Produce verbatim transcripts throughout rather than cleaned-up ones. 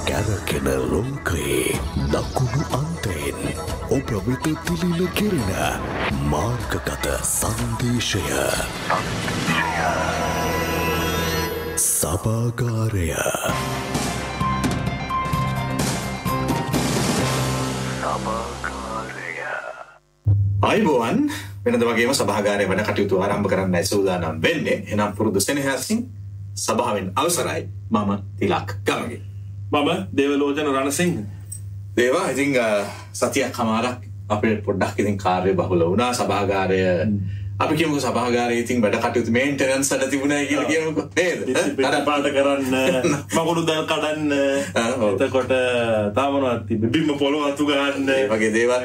කැරකෙන ලෝකයේ දකුණු අන්තයෙන් ඔබ වෙත තිලින කෙරෙන මාර්ගගත සංදේශය සභාගාරය. අයිබෝවන් වෙනද වගේම සභාගාරය වැඩ කටයුතු ආරම්භ කරන්නයි සූදානම් වෙන්නේ. එනම් පුරුදු සෙනෙහසින් සභාවෙන් අවසරයි. මම තිලක් ගමගේ. මම දේවලෝචන රණසිංහ. දේවා ඉතින් සතියක් හමාරක් අපිට පොඩ්ඩක් ඉතින් කාර්ය බහුල වුණා. සභාගාරය අපි කියමුකෝ සභාගාරයේ ඉතින් වැඩ කටයුතු මේන්ටනන්ස් වල තිබුණා කියලා කියමුකෝ නේද? අර පාට කරන්න මකුණු දල් කඩන්න එතකොට තාමනවත් බිම්ම පොළොව අතු ගන්න ඒ වගේ දේවල්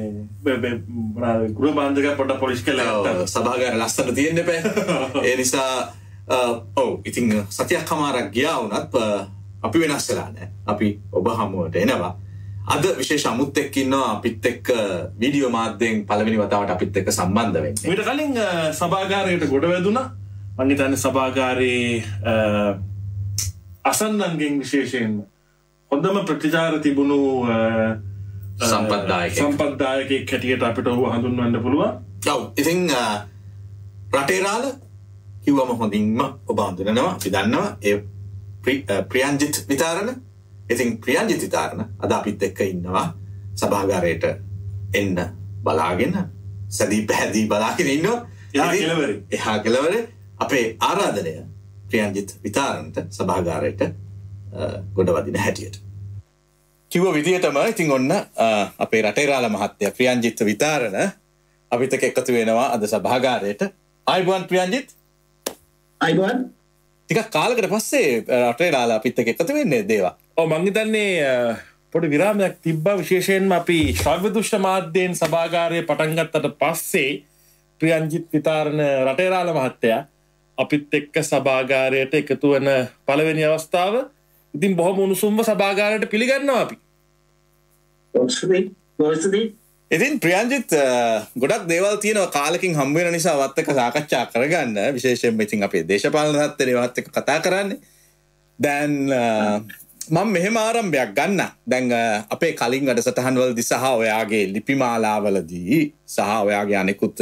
ගෘහ බාන්ධක පොඩ්ඩක් පොලිෂ් කරලා සභාගාරය ලස්සනට තියෙන්න එපා. ඒ නිසා ඔව් ඉතින් සතියක් හමාරක් ගියා වුණත් අපි වෙනස් වෙලා නැහැ. අපි ඔබ හමුවට එනවා. අද විශේෂ අමුත් එක්ක ඉන්නවා අපිත් එක්ක වීඩියෝ මාධ්‍යයෙන් පළවෙනි වතාවට අපිත් එක්ක සම්බන්ධ වෙන්නේ. මීට කලින් සභාගාරයට ගොඩ වැදුණා. මම හිතන්නේ සභාගාරයේ අසන්නන්ගෙන් විශේෂයෙන් හොඳම ප්‍රතිචාර තිබුණු සම්පත්දායකයෙක් සම්පත්දායකයෙක් හැටියට අපිට ඔහු හඳුන්වන්න පුළුවන්. ඔව් ඉතින් රටේ රාළ කිව්වම හොඳින්ම ඔබ හඳුනනවා. අපි දන්නවා ඒ ප්‍රියන්ජිත් විතාරණ. ඉතින් ප්‍රියන්ජිත් විතාරණ අද අපිත් එක්ක ඉන්නවා සභාගාරයට එන්න බලාගෙන සැදී පැහැදී බලාගෙන ඉන්නවා. එහා කෙළවරේ එහා කෙළවරේ අපේ ආරාධනය ප්‍රියන්ජිත් විතාරණට සභාගාරයට ගොඩවදින හැටියට කිව්ව විදිහටම ඉතින් ඔන්න අපේ රටේ රාළ මහත්තයා ප්‍රියන්ජිත් විතාරණ අපිත් එක්ක එකතු වෙනවා අද සභාගාරයට. ආයිබෝන් ප්‍රියන්ජිත්. ආයිබෝන්. ටිකක් කාලකට පස්සේ රටේ රාළ අපිත් එක්ක එකතු වෙන්නේ දේවා. ඔව් මං හිතන්නේ පොඩි විරාමයක් තිබ්බා. විශේෂයෙන්ම අපි ශ්‍රව්‍ය දෘශ්‍ය මාධ්‍යයෙන් සභාගාරය පටන් ගත්තට පස්සේ ප්‍රියන්ජිත් විතාරණ රටේ රාළ මහත්තයා අපිත් එක්ක සභාගාරයට එකතු වෙන පළවෙනි අවස්ථාව. ඉතින් බොහොම උණුසුම්ව සභාගාරයට පිළිගන්නවා අපි. ඔස්සේ ඔස්සේ ඉතින් ප්‍රියන්ජිත් ගොඩක් දේවල් තියෙනවා කාලෙකින් හම්බ වෙන නිසා වත් එක්ක සාකච්ඡා කරගන්න. විශේෂයෙන්ම ඉතින් අපේ දේශපාලන තත්ත්වයේ වත් එක්ක කතා කරන්නේ. දැන් මම මෙහෙම ආරම්භයක් ගන්න. දැන් අපේ කලින් වැඩසටහන් වලදී සහ ඔයාගේ ලිපිමාලාවලදී සහ ඔයාගේ අනෙකුත්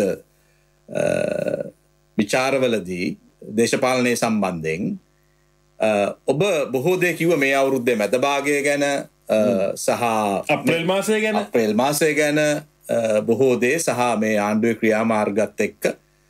විචාරවලදී දේශපාලනයේ සම්බන්ධයෙන් ඔබ බොහෝ දේ කිව්ව මේ අවුරුද්දේ මැද භාගය ගැන සහ අප්‍රේල් මාසය ගැන අප්‍රේල් මාසය ගැන බොහෝ දේ සහ මේ ආණ්ඩුවේ ක්‍රියාමාර්ගත් එක්ක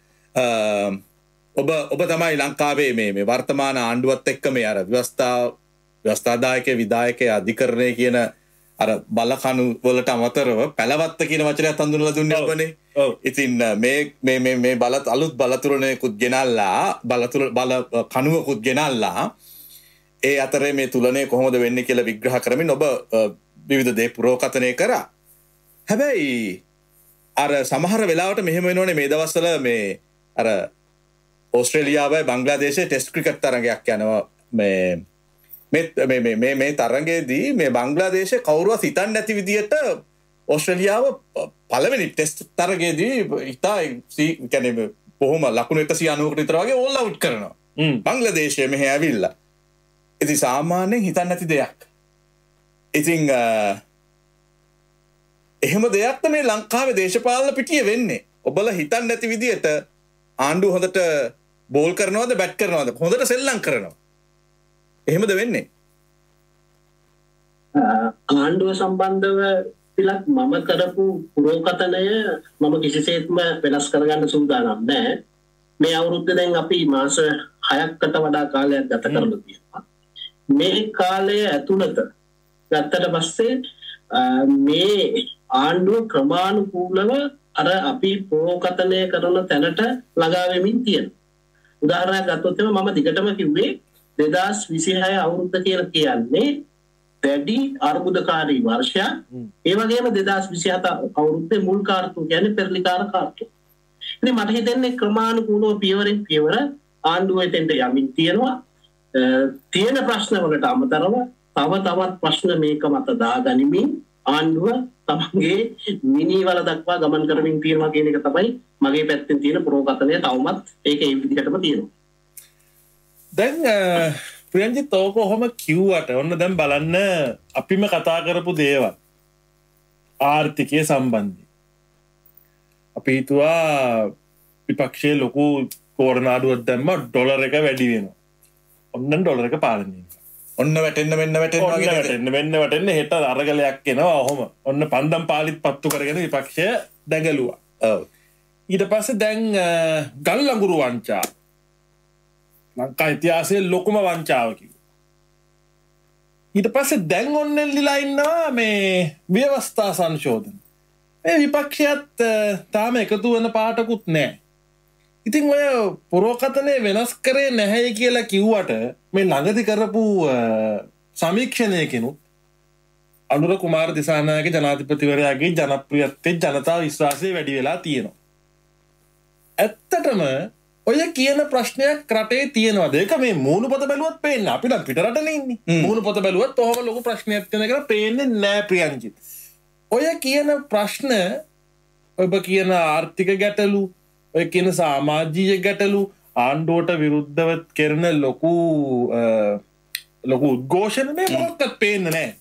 ඔබ ඔබ තමයි ලංකාවේ මේ මේ වර්තමාන ආණ්ඩුවත් එක්ක මේ අර ව්‍යවස්ථා ව්‍යවස්ථාදායක විධායක අධිකරණය කියන අර බලකණු වලට අමතරව පැලවත්ත කියන වචනයත් හඳුන්වලා දුන්නේ ඔබනේ. ඉතින් මේ මේ මේ මේ බල අලුත් බලතුරණයකුත් ගෙනල්ලා බලතුර බල කණුවකුත් ගෙනල්ලා ඒ අතරේ මේ තුලනේ කොහොමද වෙන්නේ කියලා විග්‍රහ කරමින් ඔබ විවිධ දේ පුරෝකථනය කරා. හැබැයි අර සමහර වෙලාවට මෙහෙම වෙනෝනේ මේ දවස්වල මේ අර ඕස්ට්‍රේලියාවයි බංග්ලාදේශයේ ටෙස්ට් ක්‍රිකට් තරගයක් යනවා. මේ මේ මේ මේ මේ තරගයේදී මේ බංග්ලාදේශය කවුරුවත් හිතන්නේ නැති විදියට ඕස්ට්‍රේලියාව පළවෙනි ටෙස්ට් තරගයේදී ඉතා කියන්නේ බොහොම ලකුණු එකසිය අනූවකට විතර වගේ ඕල් අවුට් කරනවා. බංග්ලාදේශය මෙහෙ ඇවිල්ලා. ඉතින් සාමාන්‍යයෙන් හිතන්නේ නැති දෙයක්. ඉතින් එහෙම දෙයක් තමයි ලංකාවේ දේශපාලන පිටියේ වෙන්නේ. ඔබලා හිතන්නේ නැති විදියට ආණ්ඩුව හොඳට බෝල් කරනවද බැට් කරනවද හොඳට සෙල්ලම් කරනවා. එහෙමද වෙන්නේ? ආණ්ඩුව සම්බන්ධව පිළක් මම කරපු පුරෝකථනය මම කිසිසේත්ම වෙනස් කරගන්න සූදානම් නැහැ. මේ අවුරුද්දේ දැන් අපි මාස හයකට වඩා කාලයක් ගත කරලා තියෙනවා. මේ කාලය ඇතුළත ගත්තට පස්සේ මේ ආණ්ඩුව ක්‍රමානුකූලව අර අපි පුරෝකථනය කරන තැනට ළඟා වෙමින් තියෙනවා. උදාහරණයක් ගත්තොත් මම දිගටම කිව්වේ දෙදාස් විසිහය අවුරුද්ද කියලා කියන්නේ වැඩි අර්බුදකාරී වර්ෂයක්. ඒ වගේම දෙදාස් විසිහත අවුරුද්දේ මුල් කාර්තුව කියන්නේ පෙරලිකාර කාර්තුව. ඉතින් මට හිතෙන්නේ ක්‍රමානුකූලව පියවරෙන් පියවර ආණ්ඩුව එතෙන්ට යමින් තියෙනවා. තියෙන ප්‍රශ්න වලට අමතරව තව තවත් ප්‍රශ්න මේක මත දාගනිමින් ආණ්ඩුව තමන්ගේ මිනිවල දක්වා ගමන් කරමින් තියෙනවා කියන එක තමයි මගේ පැත්තෙන් තියෙන පුරෝකථනය. තවමත් ඒක ඒ විදිහටම තියෙනවා. දැන් ප්‍රියන්ජිත් ඕක ඔහොම කිව්වට ඔන්න දැන් බලන්න අපිම කතා කරපු දේවල් ආර්ථිකය සම්බන්ධයෙන් අපි හිතුවා විපක්ෂයේ ලොකු කෝරනාඩුවක් දැම්ම ඩොලර් එක වැඩි වෙනවා. ඔන්න ඩොලර් එක පාලනය වෙනවා. ඔන්න වැටෙන්න මෙන්න වැටෙන්න ඔන්න වගේ වැටෙන්න මෙන්න වැටෙන්න හෙට අරගලයක් එනවා ඔහොම. ඔන්න පන්දම් පාලිත් පත්තු කරගෙන විපක්ෂය දැඟලුවා. ඔව්. ඊට පස්සේ දැන් ගල් ලඟුරු වංචා ලංකා ඉතිහාසයේ ලොකුම වංචාව කිව්වා. ඊට පස්සේ දැන් ඔන්න එල්ලිලා ඉන්නවා මේ ව්‍යවස්ථා සංශෝධන. මේ විපක්ෂයත් තාම එකතු වෙන පාටකුත් නැහැ. ඉතින් ඔය පුරෝකථනය වෙනස් කරේ නැහැ කියලා කිව්වට මේ ළඟදි කරපු සමීක්ෂණයකිනුත් අනුර කුමාර දිසානායක ජනාධිපතිවරයාගේ ජනප්‍රියත්වයේ ජනතා විශ්වාසය වැඩි වෙලා තියෙනවා. ඇත්තටම ඔය කියන ප්‍රශ්නයක් රටේ තියෙනවද? ඒක මේ මූණු පොත බැලුවත් පේන්නේ. අපි නම් පිට රටනේ ඉන්නේ. මූණු පොත බැලුවත් ඔහොම ලොකු ප්‍රශ්නයක් තියෙන කියලා පේන්නේ නැහැ ප්‍රියන්ජිත්. ඔය කියන ප්‍රශ්න ඔබ කියන ආර්ථික ගැටලු, ඔය කියන සමාජීය ගැටලු, ආණ්ඩුවට විරුද්ධව කරන ලොකු ලොකු උද්ඝෝෂණ මේ මොකක්වත් පේන්නේ නැහැ.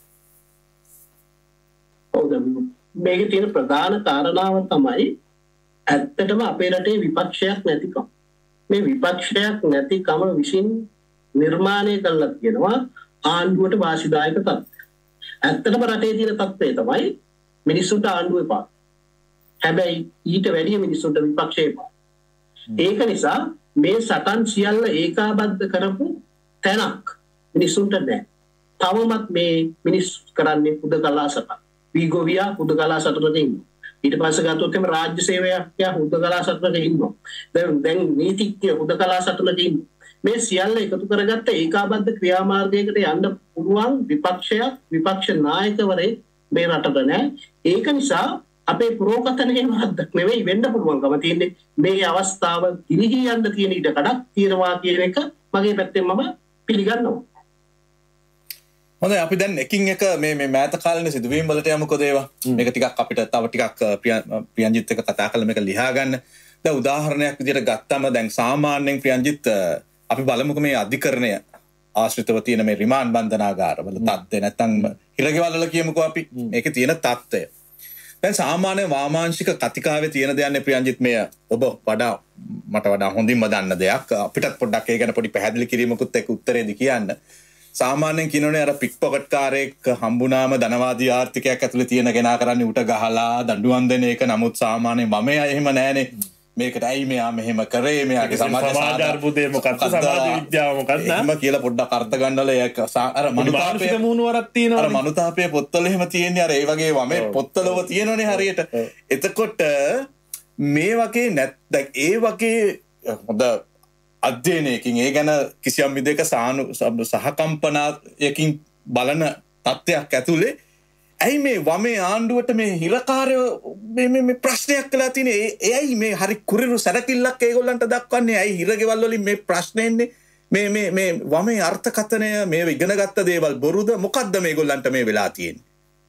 ඔව් මේකේ තියෙන ප්‍රධාන කාරණාව තමයි ඇත්තටම අපේ රටේ විපක්ෂයක් නැතිකම. මේ විපක්ෂයක් නැතිකම විසින් නිර්මාණය කරලා තියෙනවා ආණ්ඩුවට වාසිදායක තත්ත්වය. ඇත්තටම රටේ තියෙන තත්ත්වය තමයි මිනිස්සුන්ට ආණ්ඩුව එපා. හැබැයි ඊට වැඩිය මිනිස්සුන්ට විපක්ෂය එපා. ඒක නිසා මේ සටන් සියල්ල ඒකාබද්ධ කරපු තැනක් මිනිස්සුන්ට නැහැ. තවමත් මේ මිනිස්සු කරන්නේ හුදකලා සටන්. වීගෝවියා හුදකලා සටනක ඉන්නවා. ඊට පස්සේ ගත්තොත් එම රාජ්‍ය සේවයක් හුදකලා සටනක ඉන්නවා. දැන් දැන් නීතිඥ හුදකලා සටනක ඉන්නවා. මේ සියල්ල එකතු කරගත්ත ඒකාබද්ධ ක්‍රියාමාර්ගයකට යන්න පුළුවන් විපක්ෂයක් විපක්ෂ නායකවරේ මේ රටට නැහැ. ඒක නිසා අපේ පුරෝකථනයේ වරද්දක් නෙවෙයි වෙන්න පුළුවන්කම තියෙන්නේ මේ අවස්ථාව දිලිහි යන්න තියෙන ඊට කඩක් තියෙනවා කියන එක මගේ පැත්තෙන් මම පිළිගන්නවා. හොඳයි අපි දැන් එකින් එක මේ මේ මෑත කාලේ සිදුවීම් වලට යමුකෝ ඒවා. මේක ටිකක් අපිට තව ටිකක් ප්‍රියන්ජිත් එක්ක කතා කරලා මේක ලියා ගන්න. දැන් උදාහරණයක් විදිහට ගත්තම දැන් සාමාන්‍යයෙන් ප්‍රියන්ජිත් අපි බලමුකෝ මේ අධිකරණය ආශ්‍රිතව තියෙන මේ රිමාන්ඩ් බන්ධනාගාරවල තත්ත්වය නැත්නම් හිරගෙවල් වල කියමුකෝ අපි මේකේ තියෙන තත්ත්වය. දැන් සාමාන්‍ය වාමාංශික කතිකාවේ තියෙන දෙයන්නේ ප්‍රියන්ජිත් මෙය ඔබ වඩා මට වඩා හොඳින්ම දන්න දෙයක්. අපිටත් පොඩ්ඩක් ඒ ගැන පොඩි පැහැදිලි කිරීමකුත් එක්ක උත්තරේදී කියන්න. සාමාන්‍යයෙන් කියනෝනේ අර පික් පොකට් කාරයෙක් හම්බුනාම ධනවාදී ආර්ථිකයක් ඇතුලේ තියෙන කෙනා කරන්නේ උට ගහලා දඬුවම් දෙන එක. නමුත් සාමාන්‍යයෙන් මම එහෙම නෑනේ. මේකට ඇයි මෙයා මෙහෙම කරේ? මෙයාගේ සමාජ අර්බුදේ මොකක්ද? සමාජ විද්‍යාව මොකක්ද? එහෙම කියලා පොඩ්ඩක් අර්ථ ගන්නවල ඒක අර මනුතාපයේ මූණුවරක් තියෙනවා. අර මනුතාපයේ පොත්වල එහෙම තියෙන්නේ අර ඒ වගේ වමේ පොත්වලව තියෙනෝනේ හරියට. එතකොට මේ වගේ නැත් දැන් ඒ වගේ හොඳ අධ්‍යයනයකින් ඒ ගැන කිසියම් විදිහක සානු සහකම්පනයකින් බලන තත්ත්වයක් ඇතුලේ ඇයි මේ වමේ ආණ්ඩුවට මේ හිරකාරයෝ මේ මේ ප්‍රශ්නයක් කළා තියෙන්නේ? එයයි මේ හරි කුරිරු සැරකිල්ලක් ඒගොල්ලන්ට දක්වන්නේ? ඇයි හිරගෙවල් වලින් මේ ප්‍රශ්නේ එන්නේ? මේ මේ මේ වමේ අර්ථකථනය මේ ඉගෙන ගත්ත දේවල් බොරුද? මොකද්ද මේගොල්ලන්ට මේ වෙලා තියෙන්නේ?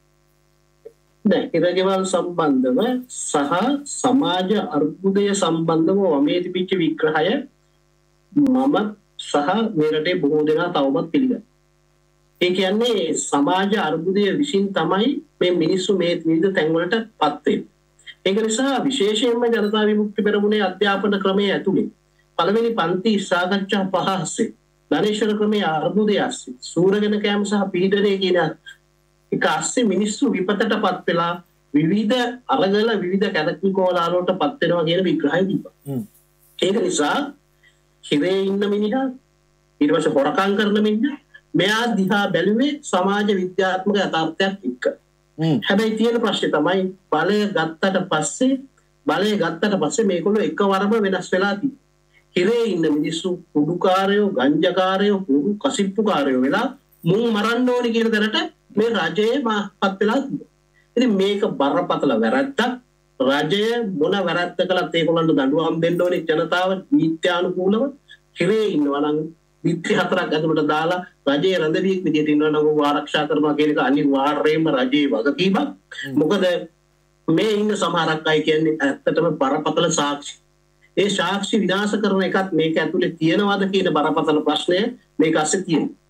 දැන් හිරගෙවල් සම්බන්ධව සහ සමාජ අර්බුදය සම්බන්ධව වමේ තිබිච්ච විග්‍රහය මම සහ මේ රටේ බොහෝ දෙනා තවමත් පිළිගන්නවා. ඒ කියන්නේ සමාජ අර්බුදය විසින් තමයි මේ මිනිස්සු මේ විවිධ තැන්වලට පත් වෙන්නේ. ඒක නිසා විශේෂයෙන්ම ජනතා විමුක්ති පෙරමුණේ අධ්‍යාපන ක්‍රමයේ ඇතුලේ පළවෙනි පන්ති සාකච්ඡා පහ ASCII ධනේශ්වර ක්‍රමයේ අර්බුදය ASCII සූරගෙන කෑම සහ පීඩනය කියන එක ASCII මිනිස්සු විපතටපත් වෙලා විවිධ අරගල විවිධ කැදකිලි කෝලාලවලට පත් වෙනවා කියන විග්‍රහය දීපා. ඒක නිසා හිරේ ඉන්න මිනිහා ඊට පස්සේ හොරකම් කරන මිනිහා මෙයා දිහා බැලුවේ සමාජ විද්‍යාත්මක යථාර්ථයක් එක්ක. හැබැයි තියෙන ප්‍රශ්නේ තමයි බලය ගත්තට පස්සේ බලය ගත්තට පස්සේ මේගොල්ලෝ එකවරම වෙනස් වෙලා තියෙනවා. හිරේ ඉන්න මිනිස්සු කුඩුකාරයෝ, ගංජාකාරයෝ, කුඩු කසිප්පුකාරයෝ වෙලා මුන් මරන්න ඕනි කියන තැනට මේ රජයේ මාපත් වෙලා තියෙනවා. ඉතින් මේක බරපතල වැරද්දක්. රජය මොන වැරද්ද කළත් ඒගොල්ලන්ට දඬුවම් දෙන්න ඕනේ ජනතාව නීත්‍යානුකූලව. හිරේ ඉන්නවා නම් විත්‍රි හතරක් ඇතුළට දාලා රජයේ රැඳවියෙක් විදිහට ඉන්නවා නම් ආරක්ෂා කරනවා කියන එක අනිවාර්යයෙන්ම රජයේ වගකීමක්. මොකද මේ ඉන්න සමහරක් අය කියන්නේ ඇත්තටම බරපතල සාක්ෂි. ඒ සාක්ෂි විනාශ කරන එකත් මේක ඇතුලේ තියෙනවද කියන බරපතල ප්‍රශ්නය මේක ASCII තියෙනවා.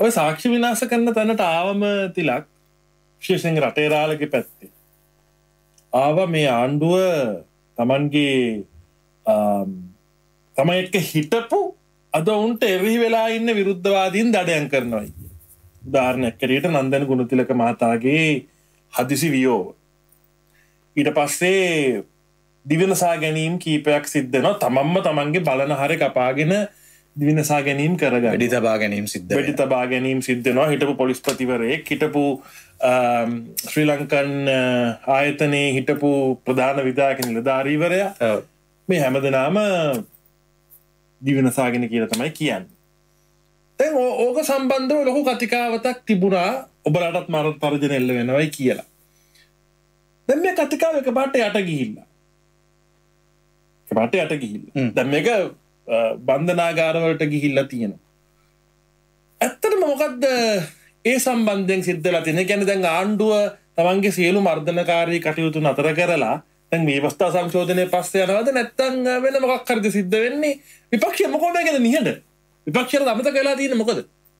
ඔය සාක්ෂි විනාශ කරන තැනට ආවම තිලක් විශේෂයෙන් රටේ රාළගේ පැත්තේ ආවා මේ ආණ්ඩුව තමන්ගේ තමයි එක්ක හිටපු අද උන්ට එරෙහි වෙලා ඉන්න විරුද්ධවාදීන් දඩයම් කරනවා. උදාහරණයක් කරියට නන්දන ගුණතිලක මහතාගේ හදිසි වියෝව. ඊට පස්සේ දිවිනසා ගැනීම් කීපයක් සිද්ධ වෙනවා. තමන්ම තමන්ගේ බලන හරය කපාගෙන දිවිනසා ගැනීම් කරගන්න. වෙඩි තබා ගැනීම සිද්ධ වෙඩි තබා ගැනීම සිද්ධ වෙනවා. හිටපු පොලිස්පතිවරයෙක්, හිටපු ශ්‍රී ලංකන් ආයතනයේ හිටපු ප්‍රධාන විධායක නිලධාරීවරයා මේ හැමදෙනාම දිවිනසාගෙන කියලා තමයි කියන්නේ. දැන් ඕක සම්බන්ධව ලොකු කතිකාවතක් තිබුණා ඔබලටත් මරණ තර්ජන එල්ල වෙනවයි කියලා. දැන් මේ කතිකාව එකපාරට යට ගිහිල්ලා. එකපාරට යට ගිහිල්ලා. දැන් මේක බන්ධනාගාරවලට ගිහිල්ලා තියෙනවා. ඇත්තටම මොකද්ද ඒ සම්බන්ධයෙන් සිද්ධ වෙලා තියෙන්නේ? කියන්නේ දැන් ආණ්ඩුව තමන්ගේ සියලු මර්ධනකාරී කටයුතු නතර කරලා දැන් මේ අවස්ථා සංශෝධනයේ පස්සේ යනවාද නැත්නම් වෙන මොකක් හරිද සිද්ධ වෙන්නේ? විපක්ෂය මොකද ගැන නිහඬ? විපක්ෂයට අමතක වෙලා තියෙන්නේ මොකද?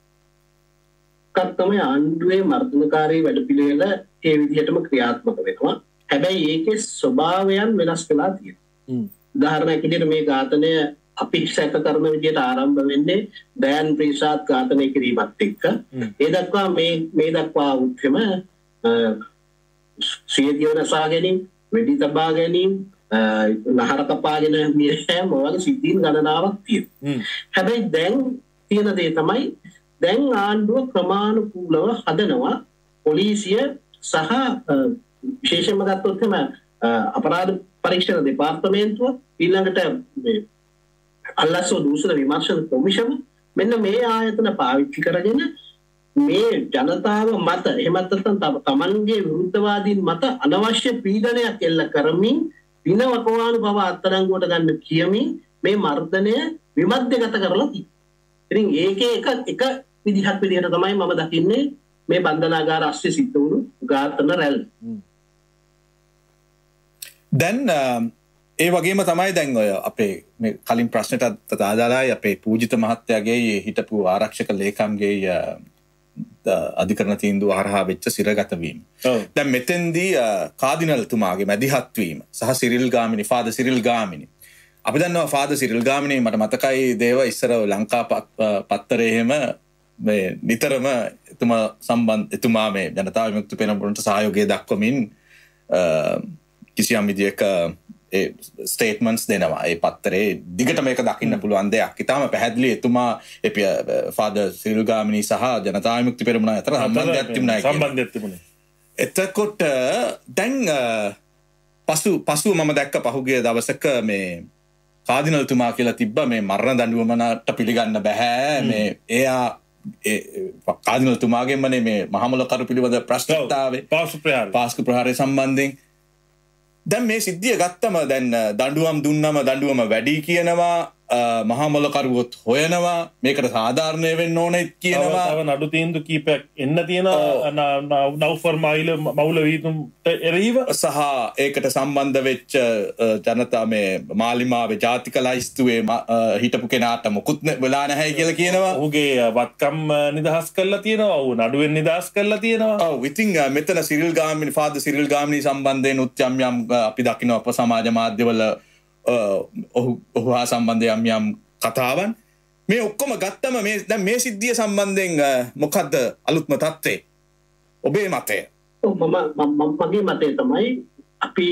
තමයි ආණ්ඩුවේ මර්ධනකාරී වැඩපිළිවෙල ඒ විදිහටම ක්‍රියාත්මක වෙනවා. හැබැයි ඒකේ ස්වභාවයන් වෙනස් වෙලා තියෙනවා. උදාහරණයක් විදිහට මේ ඝාතනය අපි සැක කරන විදිහට ආරම්භ වෙන්නේ දයන් ප්‍රීසාත් ඝාතනය කිරීමත් එක්ක. ඒ දක්වා මේ මේ දක්වා උත්ෙම සිය දිවනසා ගැනීම, වෙඩි තබා ගැනීම, නහර කපාගෙන මිය යෑම වගේ සිද්ධීන් ගණනාවක් තියෙනවා. හැබැයි දැන් තියෙන දේ තමයි දැන් ආණ්ඩුව ක්‍රමානුකූලව හදනවා පොලිසිය සහ විශේෂයෙන්ම ගත්තොත් එම අපරාධ පරීක්ෂණ දෙපාර්තමේන්තුව ඊළඟට මේ අල්ලාසෝ දූෂණ විමර්ශන කොමිෂම මෙන්න මේ ආයතන පාවිච්චි කරගෙන මේ ජනතාව මත එහෙමත් නැත්නම් තමන්ගේ විරුද්ධවාදීන් මත අනවශ්‍ය පීඩනයක් එල්ල කරමින් දින වකවානු බව අත්අඩංගුවට ගන්න කියමින් මේ මර්ධනය විමධ්‍යගත කරලා තියෙනවා. ඉතින් ඒකේ එක එක විදිහක් විදිහට තමයි මම දකින්නේ මේ බන්ධනාගාර අස්සේ සිද්ධ වුණු ඝාතන රැල්ල. දැන් ඒ වගේම තමයි දැන් ඔය අපේ මේ කලින් ප්‍රශ්නට අදාළයි අපේ පූජිත මහත්තයාගේ හිටපු ආරක්ෂක ලේකම්ගේ අධිකරණ තීන්දුව හරහා වෙච්ච සිරගත වීම. දැන් මෙතෙන්දී කාදිනල්තුමාගේ මැදිහත් වීම සහ Cyril Gamini father Cyril Gamini අපි දන්නවා ෆාදර් සිරිල් ගාමිණි මට මතකයි දේව ඉස්සර ලංකා පත්තරේ එහෙම මේ නිතරම එතුමා සම්බන්ධ එතුමා මේ ජනතා විමුක්ති පෙරමුණට සහයෝගය දක්වමින් කිසියම් විදියක ඒ ස්ටේට්මන්ට්ස් දෙනවා. ඒ පත්තරේ දිගට මේක දකින්න පුළුවන් දෙයක්. ඉතාලම පැහැදිලි එතුමා ෆාදර් සිරිල් ගාමිණි සහ ජනතා විමුක්ති පෙරමුණ අතර සම්බන්ධයක් තිබුණා කියලා. සම්බන්ධයක් තිබුණේ. එතකොට දැන් පසු පසුව මම දැක්ක පහුගිය දවසක මේ කාදිනල්තුමා කියලා තිබ්බා මේ මරණ දඬුවමට පිළිගන්න බෑ. මේ එයා කාදිනල්තුමාගෙන්මනේ මේ මහමුලකරු පිළිබඳ ප්‍රශ්නතාවේ පාස්කු ප්‍රහාරය පාස්කු ප්‍රහාරය සම්බන්ධයෙන් දැන් මේ සිද්ධිය ගත්තම දැන් දඬුවම් දුන්නම දඬුවම වැඩි කියනවා මහමුලකරුවොත් හොයනවා මේකට සාධාරණය වෙන්න ඕනේ කියනවා. තව නඩු තීන්දුව කීපයක් එන්න තියෙනවා නව්ෆර් මයිල මවුල වීදුම්ට එරෙහිව සහ ඒකට සම්බන්ධ වෙච්ච ජනතා මේ මාලිමාවේ ජාතික ලයිස්තුවේ හිටපු කෙනාට මොකුත් වෙලා නැහැ කියලා කියනවා. ඔහුගේ වත්කම් නිදහස් කරලා තියෙනවා. ඔහු නඩුවෙන් නිදහස් කරලා තියෙනවා. ඔව් ඉතින් මෙතන Cyril Gamini father Cyril Gamini සම්බන්ධයෙන් උත්යම් යම් අපි දකිනවා අප සමාජ මාධ්‍යවල ඔහු ඔහු හා සම්බන්ධ යම් යම් කතාවන් මේ ඔක්කොම ගත්තම මේ දැන් මේ සිද්ධිය සම්බන්ධයෙන් මොකද්ද අලුත්ම තත්ත්වය? ඔබේ මතය? ඔව් මම මගේ මතය තමයි අපි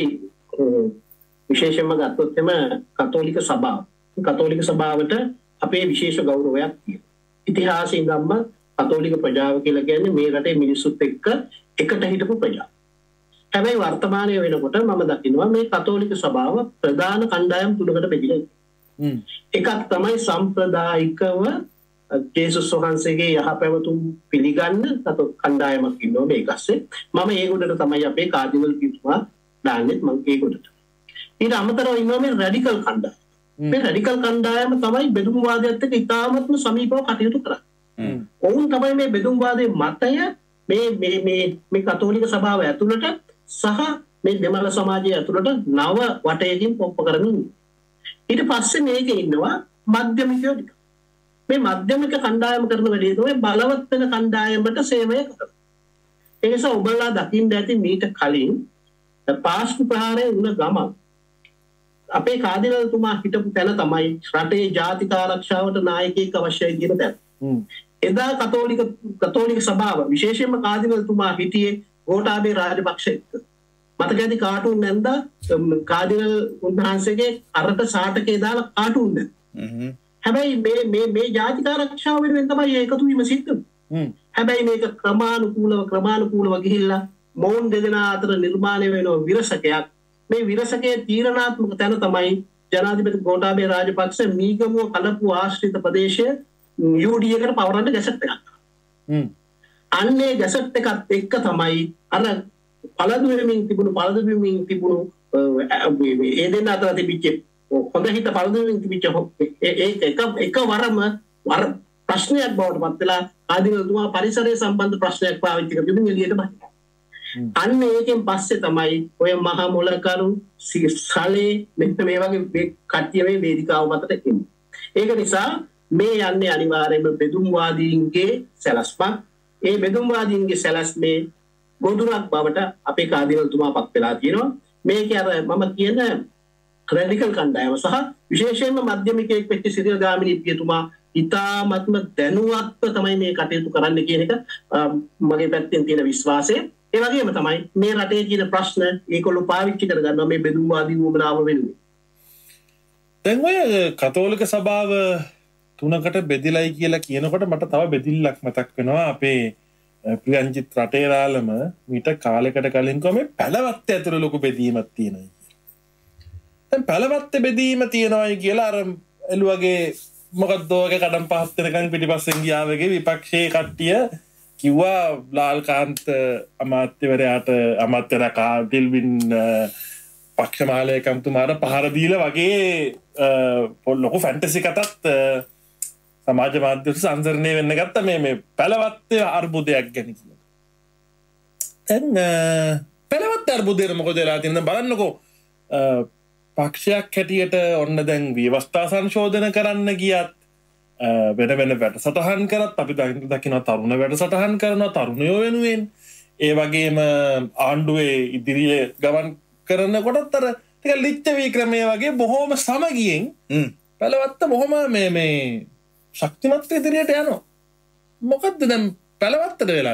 විශේෂයෙන්ම ගත්තොත් එම කතෝලික සභාව. කතෝලික සභාවට අපේ විශේෂ ගෞරවයක් තියෙනවා. ඉතිහාසයෙන් ගම්ම කතෝලික ප්‍රජාව කියලා කියන්නේ මේ රටේ මිනිස්සුත් එක්ක එකට හිටපු ප්‍රජාව. හැබැයි වර්තමානය වෙනකොට මම දකිනවා මේ කතෝලික සභාව ප්‍රධාන කණ්ඩායම් තුනකට බෙදිලා ඉන්නවා. එකක් තමයි සම්ප්‍රදායිකව ජේසුස් වහන්සේගේ යහපැවතුම් පිළිගන්න කණ්ඩායමක් ඉන්නවා මේකස්සේ. මම ඒගොල්ලන්ට තමයි අපේ කාදිනල් පිටුමා දාන්නෙත් මම ඒගොල්ලන්ට. ඊට අමතරව ඉන්නවා මේ රැඩිකල් කණ්ඩායම. මේ රැඩිකල් කණ්ඩායම තමයි බෙදුම්වාදයත් එක්ක ඉතාමත්ම සමීපව කටයුතු කරන්නේ. ඔවුන් තමයි මේ බෙදුම්වාදයේ මතය මේ මේ මේ මේ කතෝලික සභාව ඇතුළට සහ මේ දෙමළ සමාජය ඇතුළට නව වටයකින් පොප්ප කරමින් ඊට පස්සේ මේකේ ඉන්නවා මධ්‍යමිකයෝ ටික. මේ මධ්‍යමික කණ්ඩායම කරන වැඩේ තමයි බලවත් වෙන කණ්ඩායමට සේවය කරනවා. ඒ නිසා ඔබලා දකින්න ඇති මීට කලින් පාස්කු ප්‍රහාරය වුණ ගමන් අපේ කාදිනල්තුමා හිටපු තැන තමයි රටේ ජාතික ආරක්ෂාවට නායකයෙක් අවශ්‍යයි කියන තැන. එදා කතෝලික කතෝලික සභාව විශේෂයෙන්ම කාදිනල්තුමා හිටියේ ගෝඨාභය රාජපක්ෂ එක්ක. මතක ඇති කාටුන් නැන්දා කාදිනල් උන්වහන්සේගේ අරට සාටකේ දාලා කාටුන් නැන්දා. හැබැයි මේ මේ මේ ජාතික ආරක්ෂාව වෙනුවෙන් තමයි ඒකතු වීම සිද්ධ වෙන්නේ. හැබැයි මේක ක්‍රමානුකූලව ක්‍රමානුකූලව ගිහිල්ලා මොවුන් දෙදෙනා අතර නිර්මාණය වෙන විරසකයක්. මේ විරසකයේ තීරණාත්මක තැන තමයි ජනාධිපති ගෝඨාභය රාජපක්ෂ මීගමුව කලපුව ආශ්‍රිත ප්‍රදේශයේ යූ ඩී එකට පවරන්න ගැසට් එකක්. අන්නේ ගැසට් එකත් එක්ක තමයි අර පළදු වෙමින් තිබුණු පළදු වෙමින් තිබුණු ඒ දෙන්න අතර තිබිච්ච හොඳ හිත පළදු වෙමින් තිබිච්ච ඒක එක එකවරම වර ප්‍රශ්නයක් බවට පත් වෙලා ආදිනතුමා පරිසරය සම්බන්ධ ප්‍රශ්නයක් පාවිච්චි කරගෙන එළියට බහිනවා. අන්න ඒකෙන් පස්සේ තමයි ඔය මහා මොලකරු සලේ මෙන්න මේ වගේ කට්ටිය මේ වේදිකාව මතට එන්නේ. ඒක නිසා මේ යන්නේ අනිවාර්යයෙන්ම බෙදුම්වාදීන්ගේ සැලැස්මක්. ඒ බෙදුම්වාදීන්ගේ සැලැස්මේ ගොදුරක් බවට අපේ කාදිනල්තුමා පත් වෙලා තියෙනවා. මේකේ අර මම කියන රැඩිකල් කණ්ඩායම සහ විශේෂයෙන්ම මධ්‍යමිකයෙක් වෙච්ච සිරිල් ගාමිණී පියතුමා ඉතාමත්ම දැනුවත්ව තමයි මේ කටයුතු කරන්න කියන එක මගේ පැත්තෙන් තියෙන විශ්වාසය. ඒ වගේම තමයි මේ රටේ තියෙන ප්‍රශ්න ඒගොල්ලෝ පාවිච්චි කරගන්නවා මේ බෙදුම්වාදී වුමනාව වෙනුවෙන්. දැන් ඔය කතෝලික සභාව තුනකට බෙදිලයි කියලා කියනකොට මට තව බෙදිල්ලක් මතක් වෙනවා. අපේ ප්‍රියන්ජිත් රටේරාලම මීට කාලයකට කලින් කිව්වා මේ පැලවත්තේ ඇතුළේ ලොකු බෙදීමක් තියෙනවා. දැන් පැලවත්තේ බෙදීම තියෙනවායි කියලා අර එළුවගේ මොකද්ද ඔයගේ කඩම් පහත් වෙනකන් පිටිපස්සෙන් ගියා වගේ විපක්ෂයේ කට්ටිය කිව්වා ලාල්කාන්ත අමාත්‍යවරයාට අමාත්‍යවරයා කාටිල්වින් පක්ෂ මාලේකම්තුමාට පහර දීලා වගේ ලොකු ෆැන්ටසි කතාත් සමාජ මාධ්‍ය සංසරණය වෙන්න ගත්තා මේ මේ පැලවත්තේ අර්බුදයක් ගැන කියලා. දැන් පැලවත්තේ අර්බුදේ මොකද වෙලා තියෙනවද බලන්නකෝ. පක්ෂයක් හැටියට ඔන්න දැන් ව්‍යවස්ථා සංශෝධන කරන්න ගියත් වෙන වෙන වැඩසටහන් කරත් අපි දකිනවා තරුණ වැඩසටහන් කරනවා තරුණයෝ වෙනුවෙන්. ඒ වගේම ආණ්ඩුවේ ඉදිරියේ ගමන් කරනකොටත් අර ටික ලිච්ඡවී ක්‍රමයේ වගේ බොහොම සමගියෙන් පැලවත්ත බොහොම මේ මේ ශක්තිමත් ඉදිරියට යනවා. මොකද්ද දැන් පැලවත්තට වෙලා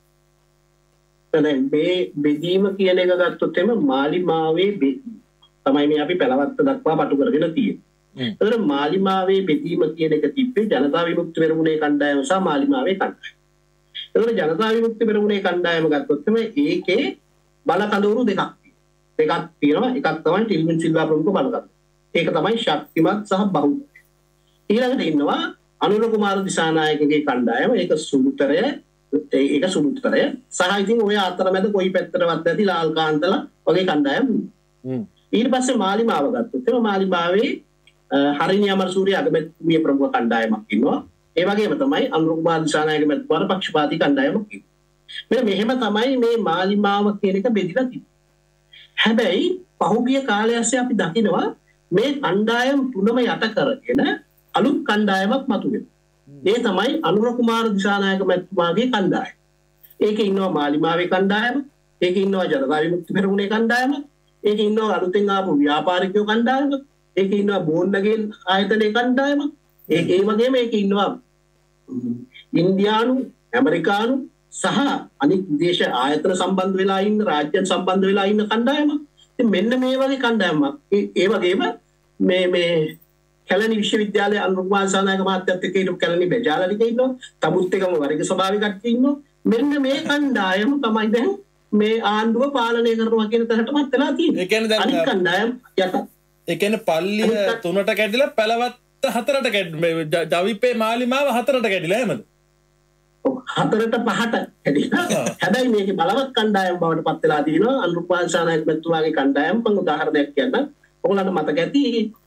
තියෙන්නේ? මේ බෙදීම කියන එක ගත්තොත් එම මාලිමාවේ තමයි මේ අපි පැලවත්ත දක්වා පටු කරගෙන තියෙන්නේ. ඒතර මාලිමාවේ බෙදීම කියන එක තිබ්බේ ජනතා විමුක්ති පෙරමුණේ කණ්ඩායම සහ මාලිමාවේ කණ්ඩායම. ඒතර ජනතා විමුක්ති පෙරමුණේ කණ්ඩායම ගත්තොත් එම ඒකේ බල කඳවුරු දෙකක් දෙකක් තියෙනවා. එකක් තමයි ටිල්වින් සිල්වා ප්‍රමුඛ බලකඳ. ඒක තමයි ශක්තිමත් සහ බහුල. ඊළඟට ඉන්නවා අනුර කුමාර දිසානායකගේ කණ්ඩායම. ඒක සුළුතරය ඒක සුළුතරය සහ ඉතින් ඔය අතරමැද කොයි පැත්තටවත් නැති ලාල්කාන්තලා වගේ කණ්ඩායම්. ඊට පස්සේ මාලිමාව ගත්තොත් එම මාලිමාවේ හරිනි අමරසූරිය අගමැතිතුමිය ප්‍රමුඛ කණ්ඩායමක් ඉන්නවා. ඒ වගේම තමයි අනුර කුමාර දිසානායක මැතිතුමාට පක්ෂපාතී කණ්ඩායමක් ඉන්නවා. මෙන්න මෙහෙම තමයි මේ මාලිමාව කියන එක බෙදිලා තිබෙන්නේ. හැබැයි පහුගිය කාලය ඇස්සේ අපි දකිනවා මේ කණ්ඩායම් තුනම යට කරගෙන අලුත් කණ්ඩායමක් මතුවෙනවා. ඒ තමයි අනුර කුමාර දිසානායක මැතිතුමාගේ කණ්ඩායම. ඒකේ ඉන්නවා මාලිමාවේ කණ්ඩායම, ඒකේ ඉන්නවා ජනතා විමුක්ති පෙරමුණේ කණ්ඩායම, ඒකේ ඉන්නවා අලුතෙන් ආපු ව්‍යාපාරිකයෝ කණ්ඩායම, ඒකේ ඉන්නවා බෝන්නගේ ආයතනයේ කණ්ඩායම, ඒ ඒ වගේම ඒකේ ඉන්නවා ඉන්දියානු, ඇමරිකානු සහ අනිත් විදේශ ආයතන සම්බන්ධ වෙලා ඉන්න රාජ්‍යයන් සම්බන්ධ වෙලා ඉන්න කණ්ඩායම. ඉතින් මෙන්න මේ වගේ කණ්ඩායමක්. ඒ වගේම මේ මේ කැලණි විශ්වවිද්‍යාලයේ අනුර කුමාර දිසානායක මහත්තයත් එක්ක ඉන්න කැලණි බෙජාලනික ඉන්නවා. තමුත් එකම වර්ග ස්වභාවික කට්ටිය ඉන්නවා. මෙන්න මේ කණ්ඩායම තමයි දැන් මේ ආණ්ඩුව පාලනය කරනවා කියන තැනටමත් වෙලා තියෙන්නේ. ඒ කියන්නේ දැන් අනිත් කණ්ඩායම් යට. ඒ කියන්නේ පල්ලිය තුනට කැඩිලා පැලවත්ත හතරට කැඩිලා ජවිපේ මාලිමාව හතරට කැඩිලා එහෙමද? හතරට පහට කැඩිලා. හැබැයි මේකේ බලවත් කණ්ඩායම් බවට පත් වෙලා තියෙනවා. අනුර කුමාර දිසානායක මැතිතුමාගේ කණ්ඩායම මම උදාහරණයක් කියන්නම්. ඔයගොල්ලන්ට මතක ඇති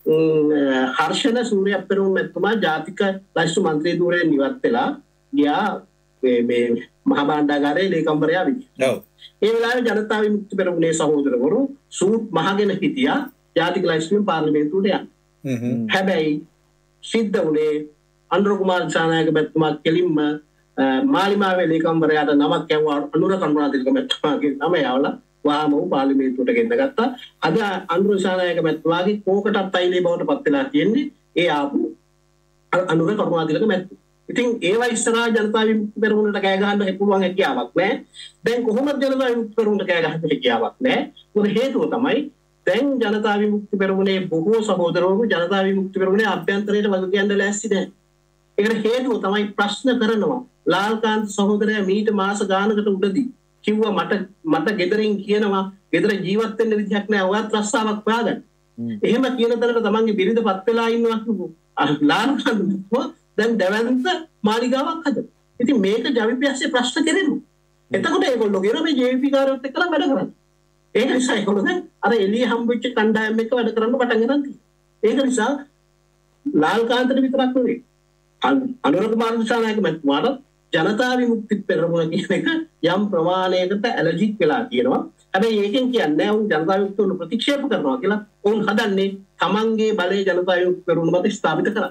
හර්ෂණ සූර්යප්පරුම් මැතිතුමා ජාතික ලයිස්තු මන්ත්‍රී ධූරයෙන් ඉවත් වෙලා ගියා මේ මේ මහා භාණ්ඩාගාරයේ ලේකම්වරයා විදිහට. ඔව්. ඒ වෙලාවේ ජනතා විමුක්ති පෙරමුණේ සහෝදරවරු සූට් මහගෙන හිටියා ජාතික ලයිස්තුවෙන් පාර්ලිමේන්තුවට යන්න. හ්ම්. හැබැයි සිද්ධ වුණේ අනුර කුමාර දිසානායක මැතිතුමා කෙලින්ම මාලිමාවේ ලේකම්වරයාට නමක් යවුවා අනුර කරුණාතිලක මැතිතුමාගේ නම යවලා වහාම වූ පාර්ලිමේන්තුවට ගෙන්න ගත්තා. අද අනුර දිසානායක මැතිතුමාගේ කෝකටත් අයිලේ බවට පත් වෙලා තියෙන්නේ ඒ ආපු අනුර කරුණාතිලක මැතිතුමා. ඉතින් ඒවා ඉස්සරහා ජනතා විමුක්ති පෙරමුණට කෑ ගහන්න පුළුවන් හැකියාවක් නැහැ. දැන් කොහොමද ජනතා විමුක්ති පෙරමුණට කෑ ගහන්න හැකියාවක් නැහැ. මොකද හේතුව තමයි දැන් ජනතා විමුක්ති පෙරමුණේ බොහෝ සහෝදරවරු ජනතා විමුක්ති පෙරමුණේ අභ්‍යන්තරයට වග කියන්න ලෑස්ති නැහැ. ඒකට හේතුව තමයි ප්‍රශ්න කරනවා. ලාල්කාන්ත සහෝදරයා මීට මාස ගානකට උඩදී කිව්වා මට මට ගෙදරින් කියනවා ගෙදර ජීවත් වෙන්න විදිහක් නැහැ. ඔයත් රස්සාවක් හොයාගන්න. එහෙම කියන තැනට තමන්ගේ බිරිඳපත් වෙලා ඉන්නවා කිව්වෝ. ලාල්කාන්ත දැන් දැවැන්ත මාලිගාවක් හදනවා. ඉතින් මේක ජවිපියස්සේ ප්‍රශ්න කෙරෙනවා. එතකොට ඒගොල්ලෝ කියන මේ ජේවීපී කාර්යවත් එක්කලා වැඩ කරන්නේ. ඒක නිසා ඒගොල්ලෝ දැන් අර එළිය හම්බෙච්ච කණ්ඩායම් එක්ක වැඩ කරන්න පටන් ගන්න තියෙනවා. ඒක නිසා ලාල්කාන්තට විතරක් නෙවෙයි අනුර කුමාර දිසානායක මැතිතුමාට ජනතා විමුක්ති පෙරමුණ කියන එක යම් ප්‍රමාණයකට ඇලර්ජික් වෙලා තියෙනවා. හැබැයි ඒකෙන් කියන්නේ උන් ජනතා විමුක්තිය ප්‍රතික්ෂේප කරනවා කියලා. උන් හදන්නේ තමන්ගේ බලය ජනතා විමුක්ති පෙරමුණ මත ස්ථාපිත කරන්න.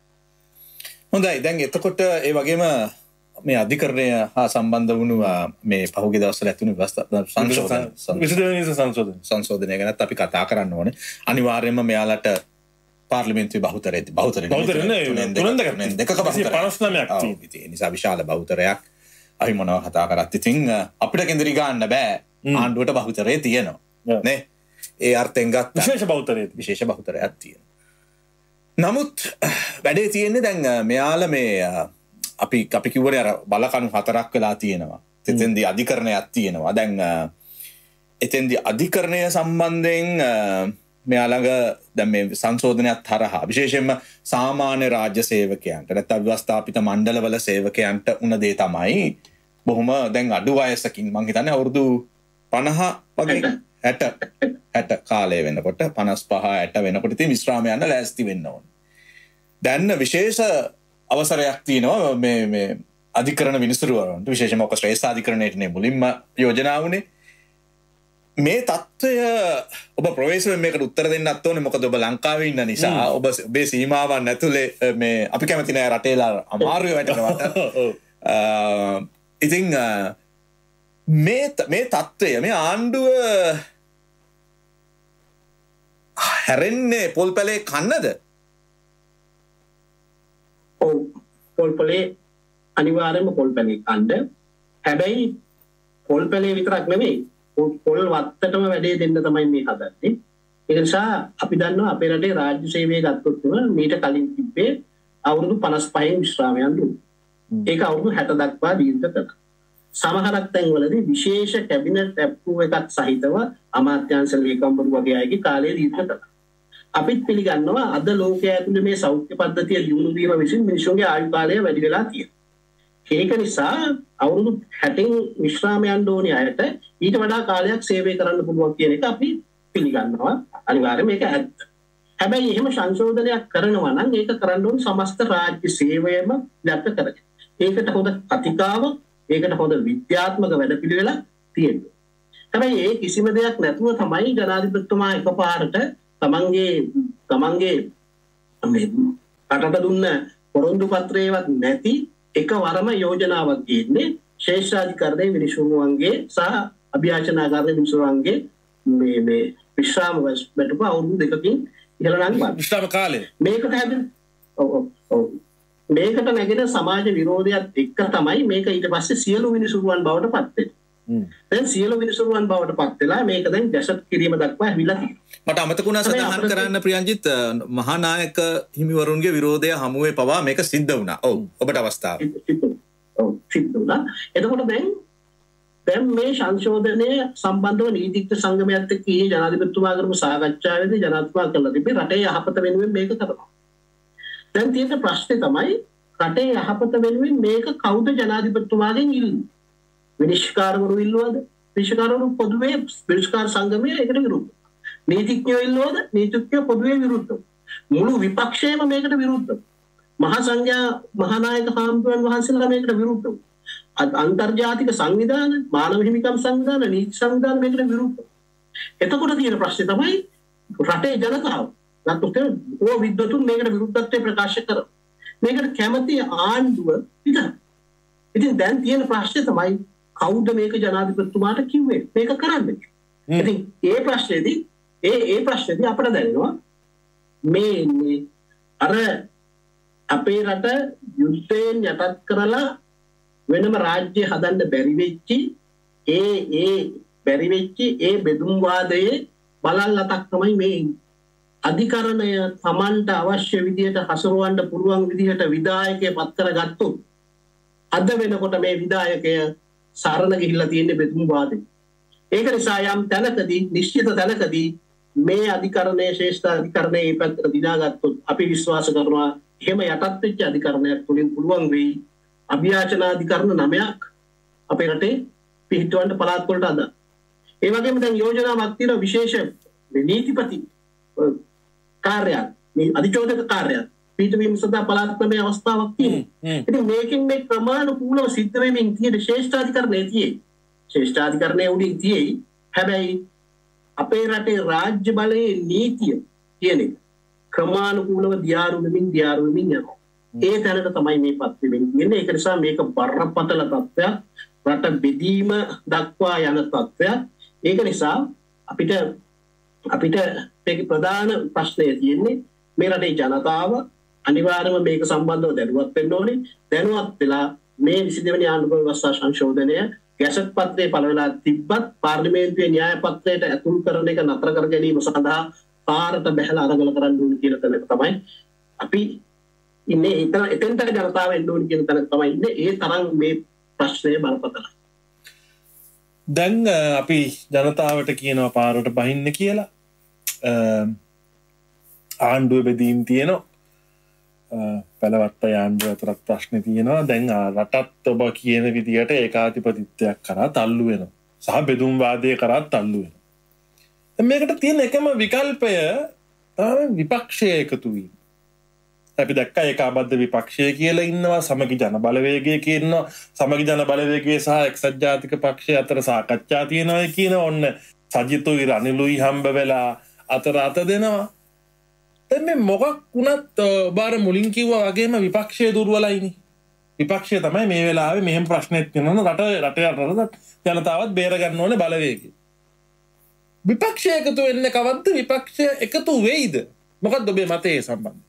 හොඳයි. දැන් එතකොට ඒ වගේම මේ අධිකරණය හා සම්බන්ධ වුණු මේ පහුගිය දවස්වල ඇතුණු සංශෝධන සංශෝධන සංශෝධනය ගැනත් අපි කතා කරන්න ඕනේ. අනිවාර්යයෙන්ම මෙයාලට පාර්ලිමේන්තුවේ බහුතරය බහුතරය තුනෙන් දෙකක බහුතරයක් තියෙන නිසා විශාල බහුතරයක් අපි මොනවා කතා කරත් ඉතින් අපිට කෙන්දරි ගන්න බෑ. ආණ්ඩුවට බහුතරය තියෙනවා නේ. ඒ අර්ථයෙන් ගත්ත විශේෂ බහුතරය විශේෂ බහුතරයක් තියෙනවා. නමුත් වැඩේ තියෙන්නේ දැන් මෙයාල මේ අපි අපි කිව්වනේ අර බලකණු හතරක් වෙලා තියෙනවා. එතෙන්දී අධිකරණයක් තියෙනවා. දැන් එතෙන්දී අධිකරණය සම්බන්ධයෙන් මෙයා ළඟ දැන් මේ සංශෝධනයත් හරහා විශේෂයෙන්ම සාමාන්‍ය රාජ්‍ය සේවකයන්ට නැත්නම් ව්‍යවස්ථාපිත මණ්ඩලවල සේවකයන්ට උන දේ තමයි බොහොම දැන් අඩු වයසකින් මං හිතන්නේ අවුරුදු පනහ වගේ හැට හැට කාලය වෙනකොට පනස් පහ හැට වෙනකොට ඉතින් විශ්‍රාම යන්න ලෑස්ති වෙන්න ඕන. දැන් විශේෂ අවසරයක් තියෙනවා මේ මේ අධිකරණ විනිසුරුවන්ට විශේෂයෙන්ම ඔක ශ්‍රේෂ්ඨ අධිකරණයේනේ මුලින්ම යෝජනා වුණේ. මේ තත්ත්වය ඔබ ප්‍රවේශයෙන් මේකට උත්තර දෙන්නත් ඕනේ. මොකද ඔබ ලංකාවේ ඉන්න නිසා ඔබ ඔබේ සීමාවන් ඇතුලේ මේ අපි කැමති නෑ රටේලා අමාරුවේ වැටෙනවට. ඉතින් මේ මේ තත්ත්වය මේ ආණ්ඩුව හැරෙන්නේ පොල්පලේ කන්නද? ඔව් පොල්පලේ අනිවාර්යයෙන්ම පොල්පලේ කන්න. හැබැයි පොල්පලේ විතරක් නෙමෙයි පොල් වත්තටම වැඩේ දෙන්න තමයි මේ හදන්නේ. ඒ නිසා අපි දන්නවා අපේ රටේ රාජ්‍ය සේවය ගත්තොත් මීට කලින් තිබ්බේ අවුරුදු පනස් පහෙන් විශ්‍රාමයන් දුන්නා. ඒක අවුරුදු හැට දක්වා දීර්ඝ කළා. සමහරක් තැන්වලදී විශේෂ කැබිනට් ඇප්‍රූව් එකක් සහිතව අමාත්‍යාංශ ලේකම්වරු වගේ අයගේ කාලය දීර්ඝ කළා. අපිත් පිළිගන්නවා අද ලෝකයේ ඇතුළේ මේ සෞඛ්‍ය පද්ධතිය දියුණු වීම විසින් මිනිසුන්ගේ ආයු කාලය වැඩි වෙලා තියෙනවා. ඒක නිසා අවුරුදු හැටෙන් විශ්‍රාම යන්න ඕනේ අයට ඊට වඩා කාලයක් සේවය කරන්න පුළුවන් කියන එක අපි පිළිගන්නවා. අනිවාර්යයෙන් මේක ඇත්ත. හැබැයි එහෙම සංශෝධනයක් කරනවා නම් ඒක කරන්න ඕනේ සමස්ත රාජ්‍ය සේවයම යට කරගෙන. ඒකට හොඳ කතිකාවක්, ඒකට හොඳ විද්‍යාත්මක වැඩපිළිවෙලක් තියෙනවා. හැබැයි ඒ කිසිම දෙයක් නැතුව තමයි ජනාධිපතිතුමා එකපාරට තමන්ගේ තමන්ගේ මේ රටට දුන්න පොරොන්දු පත්‍රයවත් නැති එකවරම යෝජනාවක් තියෙන්නේ ශේෂ්ඨාධිකරණයේ මිනිසුන්ගේ සහ අභියාචනාගාරයේ මිනිසුන්ගේ මේ මේ විශ්‍රාම වැටුප අවුරුදු දෙකකින් ඉහළ නංවන විශ්‍රාම කාලේ මේකට හැදෙන ඔව් ඔව් මේකට නැගෙන සමාජ විරෝධයත් එක්ක තමයි මේක ඊට පස්සේ සියලු මිනිසුන් බවට පත් වෙන්නේ. දැන් සියලු මිනිසුන් බවට පත් වෙලා මේක දැන් ගැසට් කිරීම දක්වා ඇවිල්ලා තියෙනවා. මට අමතක වුණා සඳහන් කරන්න ප්‍රියන්ජිත් මහානායක හිමිවරුන්ගේ විරෝධය හමුවේ පවා මේක සිද්ධ වුණා. ඔව් ඔබට අවස්ථාව. ඔව් සිද්ධ වුණා. එතකොට දැන් දැන් මේ සංශෝධනය සම්බන්ධව නීතිඥ සංගමයත් එක්ක ඊයේ ජනාධිපතිතුමා කරපු සාකච්ඡාවේදී ජනාධිපතිතුමා කළා තිබේ රටේ යහපත වෙනුවෙන් මේක කරනවා. දැන් තියෙන ප්‍රශ්නේ තමයි රටේ යහපත වෙනුවෙන් මේක කවුද ජනාධිපතිතුමාගෙන් ඉල්ලන්නේ? විනිශ්චයකාරවරු ඉල්ලුවද? විනිශ්චයකාරවරු පොදුවේ විනිශ්චයකාර සංගමයේ ඒකට විරුද්ධ. නීතිඥයෝ ඉල්ලුවද? නීතිඥයෝ පොදුවේ විරුද්ධ. මුළු විපක්ෂයම මේකට විරුද්ධ. මහා සංඝයා මහානායක හාමුදුරන් වහන්සේලා මේකට විරුද්ධ. අන්තර්ජාතික සංවිධාන, මානව හිමිකම් සංවිධාන, නීති සංවිධාන මේකට විරුද්ධ. එතකොට තියෙන ප්‍රශ්නේ තමයි රටේ ජනතාව නැත්නම් ඕ විද්වතුන් මේකට විරුද්ධත්වය ප්‍රකාශ කරනවා. මේකට කැමති ආණ්ඩුව විතරයි. ඉතින් දැන් තියෙන ප්‍රශ්නේ තමයි කවුද මේක ජනාධිපතිතුමාට කිව්වේ මේක කරන්න. ඉතින් ඒ ප්‍රශ්නේදී ඒ ඒ ප්‍රශ්නේදී අපිට දැනෙනවා මේ අර අපේ රට යුද්ධයෙන් යටත් කරලා වෙනම රාජ්‍ය හදන්න බැරි වෙච්චි ඒ ඒ බැරි වෙච්චි ඒ බෙදුම් වාදයේ බලල්ලතක් තමයි මේ අධිකරණය Tamanට අවශ්‍ය විදියට හසුරවන්න පුළුවන් විදිහට විධායකයෙක් පත් කරගත්තොත් අද වෙනකොට මේ විධායකය සරණ ගිහිල්ලා තියෙන්නේ බෙදුම් වාදේ. ඒක නිසා යම් තැනකදී නිශ්චිත තැනකදී මේ අධිකරණයේ ශ්‍රේෂ්ඨ අධිකරණයේ මේ පැත්තට දිනාගත්තොත් අපි විශ්වාස කරනවා එහෙම යටත් වෙච්ච අධිකරණයක් තුලින් පුළුවන් වෙයි අභියාචන අධිකරණ නවයක් අපේ රටේ පිහිටවන්න පළාත් වලට අද. ඒ වගේම දැන් යෝජනාවක් තියෙනවා විශේෂ නීතිපති කාර්යයක් මේ අධිචෝදක කාර්යයක් පිටවීම සඳහා පළාත් ක්‍රමයේ අවස්ථාවක් තියෙනවා. ඉතින් මේකෙන් මේ ක්‍රමානුකූලව සිද්ධ වෙමින් තියෙන ශ්‍රේෂ්ඨාධිකරණයේ තියෙයි. ශ්‍රේෂ්ඨාධිකරණයේ උඩින් තියෙයි. හැබැයි අපේ රටේ රාජ්‍ය බලයේ නීතිය කියන එක ක්‍රමානුකූලව දියාරු වෙමින් දියාරු වෙමින් යනවා. ඒ තැනට තමයි මේ පත් වෙමින් තියෙන්නේ. ඒක නිසා මේක බරපතල තත්ත්වයක්. රට බෙදීම දක්වා යන තත්ත්වයක්. ඒක නිසා අපිට අපිට මේක ප්‍රධාන ප්‍රශ්නය තියෙන්නේ මේ රටේ ජනතාව අනිවාර්යයෙන්ම මේක සම්බන්ධව දැනුවත් වෙන්න ඕනේ. දැනුවත් වෙලා මේ විසි දෙවැනි ආණ්ඩුක්‍රම ව්‍යවස්ථා සංශෝධනය ගැසට් පත්‍රයේ පළ වෙලා තිබ්බත් පාර්ලිමේන්තුවේ න්‍යාය පත්‍රයට ඇතුල් කරන එක නතර කර ගැනීම සඳහා පාරට බැහැලා අරගල කරන්න ඕනේ කියන තැන තමයි අපි ඉන්නේ. එතන එතෙන්ට ජනතාව එන්න ඕනේ කියන තැන තමයි ඉන්නේ. ඒ තරම් මේ ප්‍රශ්නය බලපතලයි. දැන් අපි ජනතාවට කියනවා පාරට බහින්න කියලා. ආණ්ඩුව බෙදීම් තියෙනවා. පැලවත්ත ආණ්ඩුව අතරත් ප්‍රශ්න තියෙනවා. දැන් රටත් ඔබ කියන විදියට ඒකාධිපතිත්වයක් කරා තල්ලු වෙනවා. සහ බෙදුම් වාදය කරා තල්ලු වෙනවා. මේකට තියෙන එකම විකල්පය තමයි විපක්ෂය එකතු වීම. අපි දැක්කා ඒකාබද්ධ විපක්ෂය කියලා ඉන්නවා, සමගි ජන බලවේගය කියනවා, සමගි ජන බලවේගය සහ එක්සත් ජාතික පක්ෂය අතර සාකච්ඡා තියෙනවා කියන ඔන්න සජිතුයි රනිලුයි හම්බ වෙලා අතර අත දෙනවා. දැන් මේ මොකක් වුණත් බාර මුලින් කිව්වා වගේම විපක්ෂය දුර්වලයිනේ. විපක්ෂය තමයි මේ වෙලාවේ මෙහෙම ප්‍රශ්නයක් තියෙනවා රට රටේ රට ජනතාවත් බේර ගන්න ඕනේ බලවේගය. විපක්ෂය එකතු වෙන්නේ කවද්ද? විපක්ෂය එකතු වෙයිද? මොකක්ද ඔබේ මතය සම්බන්ධ?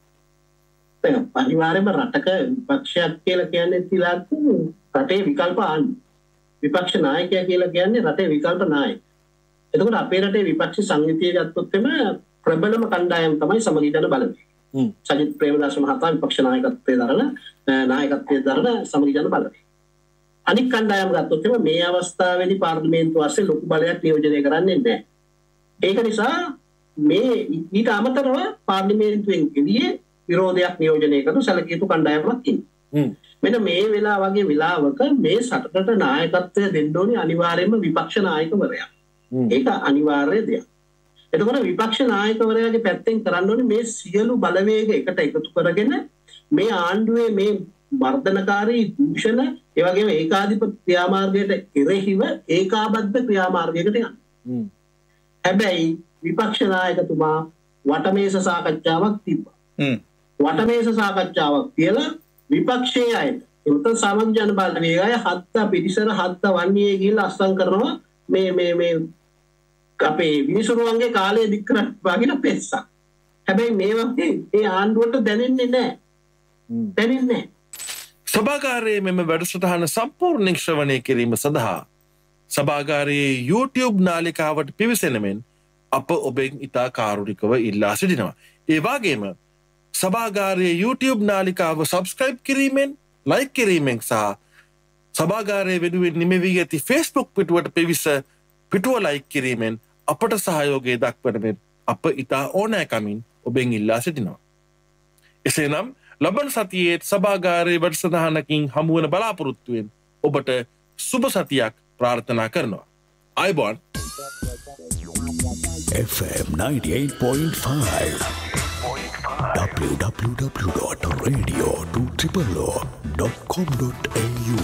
අනිවාර්යයෙන්ම රටක විපක්ෂයක් කියලා කියන්නේ තිලාත් රටේ විකල්ප ආණ්ඩුව. විපක්ෂ නායකයා කියලා කියන්නේ රටේ විකල්ප නායක. එතකොට අපේ රටේ විපක්ෂ සංයුතිය ගත්තොත් එම ප්‍රබලම කණ්ඩායම තමයි සමගි ජන බලවේගය. සජිත් ප්‍රේමදාස මහතා විපක්ෂ නායකත්වයේ දරන නායකත්වයේ දරන සමගි ජන බලවේගය. අනික් කණ්ඩායම ගත්තොත් එම මේ අවස්ථාවේදී පාර්ලිමේන්තුව ASCII ලොකු බලයක් නියෝජනය කරන්නේ නැහැ. ඒක නිසා මේ ඊට අමතරව පාර්ලිමේන්තුවෙන් එළියේ විරෝධයක් නියෝජනය කරන සැලකිය යුතු කණ්ඩායමක් ඉන්නවා. මෙන්න මේ වෙලාව වගේ වෙලාවක මේ සටනට නායකත්වය දෙන්න ඕනේ අනිවාර්යයෙන්ම විපක්ෂ නායකවරයා. ඒක අනිවාර්ය දෙයක්. එතකොට විපක්ෂ නායකවරයාගේ පැත්තෙන් කරන්න ඕනේ මේ සියලු බලවේග එකට එකතු කරගෙන මේ ආණ්ඩුවේ මේ වර්ධනකාරී දූෂණ ඒ වගේම ඒකාධිපති ක්‍රියාමාර්ගයට එරෙහිව ඒකාබද්ධ ක්‍රියාමාර්ගයකට යන්න. හැබැයි විපක්ෂ නායකතුමා වටමේස සාකච්ඡාවක් තිබ්බා. වටමේස සාකච්ඡාවක් කියලා විපක්ෂයේ අයට එතන සමගි ජන බලවේගය හත්ත පිටිසර හත්ත වන්නේ ගිහිල්ලා අස්සම් කරනවා මේ මේ මේ අපේ විනිසුරුවන්ගේ කාලය දික් කරන්න වගේ පෙස්සක්. හැබැයි මේ වගේ ඒ ආණ්ඩුවට දැනෙන්නේ නැහැ. දැනෙන්නේ නැහැ. සභාගාරයේ මෙම වැඩසටහන සම්පූර්ණ ශ්‍රවණය කිරීම සඳහා සභාගාරයේ YouTube නාලිකාවට පිවිසෙන මෙන් අප ඔබෙන් ඉතා කාරුණිකව ඉල්ලා සිටිනවා. ඒ වගේම සභාගාරයේ YouTube නාලිකාව සබස්ක්‍රයිබ් කිරීමෙන්, ලයික් කිරීමෙන් සහ සභාගාරයේ වෙනුවෙන් නිමවී ඇති Facebook පිටුවට පිවිස පිටුව ලයික් කිරීමෙන් අපට සහයෝගය දක්වන මෙන් අප ඉතා ඕනෑකමින් ඔබෙන් ඉල්ලා සිටිනවා. එසේනම් ලබන සතියේ සභාගාරයේ වැඩසටහනකින් හමුවන බලාපොරොත්තුවෙන් ඔබට සුබ සතියක් ප්‍රාර්ථනා කරනවා. අයබෝන්. F M ninety-eight point five w w w dot radio two o o o dot com dot a u